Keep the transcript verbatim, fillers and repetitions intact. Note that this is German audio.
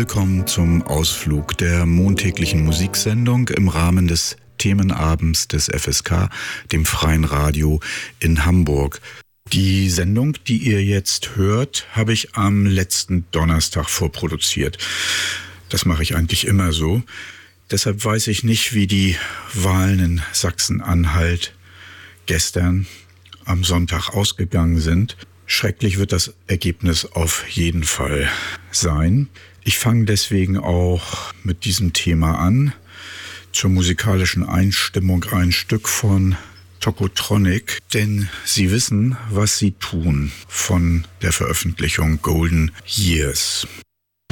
willkommen zum Ausflug der montäglichen Musiksendung im Rahmen des Themenabends des F S K, dem Freien Radio in Hamburg. Die Sendung, die ihr jetzt hört, habe ich am letzten Donnerstag vorproduziert. Das mache ich eigentlich immer so. Deshalb weiß ich nicht, wie die Wahlen in Sachsen-Anhalt gestern am Sonntag ausgegangen sind. Schrecklich wird das Ergebnis auf jeden Fall sein. Ich fange deswegen auch mit diesem Thema an. Zur musikalischen Einstimmung ein Stück von Tokotronic, denn sie wissen, was sie tun, von der Veröffentlichung Golden Years.